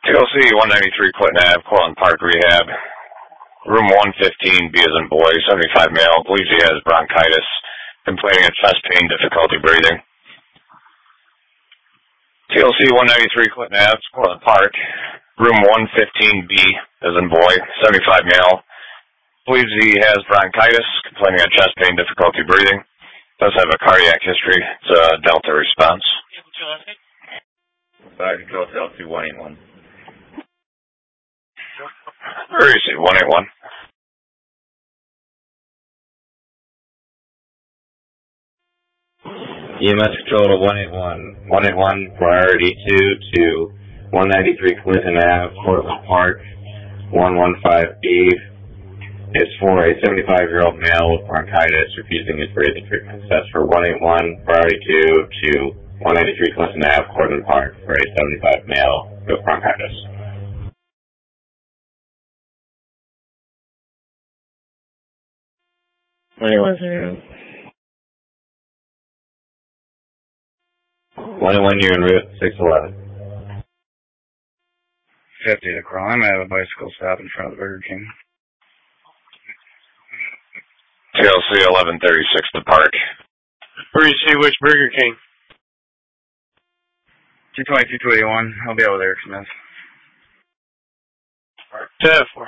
TLC 193 Clinton Ave, Cortland Park Rehab. Room 115, B as in boy, 75 male, believes he has bronchitis, complaining of chest pain, difficulty breathing. TLC 193 Clinton Ave, Cortland Park. Room 115, B as in boy, 75 male, believes he has bronchitis, complaining of chest pain, difficulty breathing. Does have a cardiac history. It's a Delta response. Control TLC 181. Where is he? 181. EMS control to 181. 181, priority 2 to 193 Clinton Ave, Cortland Park, 115B. It's for a 75-year-old male with bronchitis refusing his breathing treatment. That's for 181, priority 2 to 193 Clinton Ave, Cortland Park, for a 75 male with bronchitis. Where was it? 181, you're en route, 611. 50 to crime. I have a bicycle stop in front of the Burger King. TLC 1136 The Park. Where you see which Burger King? 220, 281. I'll be over there, Smith. Tab for.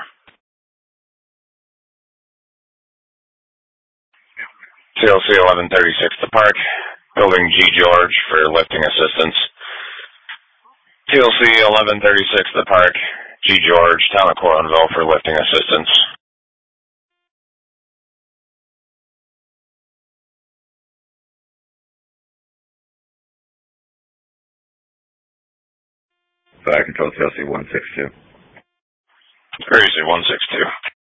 TLC 1136 The Park. Building G. George for lifting assistance. TLC 1136 The Park. G. George, Town of Cortlandville for lifting assistance. Fire control TLC 162. Where is he? 162.